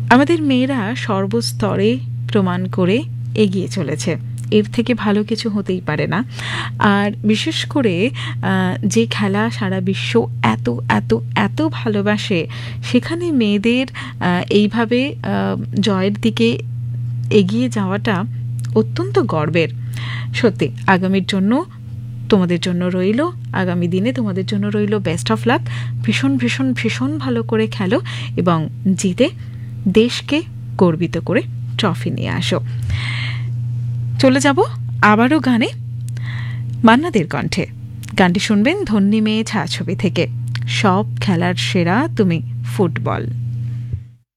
আমাদের মেয়েরা সর্বস্তরে প্রমাণ করে এগিয়ে চলেছে, এর থেকে ভালো কিছু হতেই পারে না। আর বিশেষ করে যে খেলা সারা বিশ্ব এত এত এত ভালোবাসে, সেখানে মেয়েদের এইভাবে জয়ের দিকে এগিয়ে যাওয়াটা অত্যন্ত গর্বের। সত্যি আগামীর জন্য তোমাদের জন্য রইল, আগামী দিনে তোমাদের জন্য রইল বেস্ট অফ লাক। ভীষণ ভীষণ ভীষণ ভালো করে খেলো এবং জিতে দেশকে গর্বিত করে ট্রফি নিয়ে আসো। চলে যাব আবারও গানে, মান্নাদের কণ্ঠে। গানটি শুনবেন ধন্যী মেয়ে ছায়াছবি থেকে। সব খেলার সেরা তুমি ফুটবল।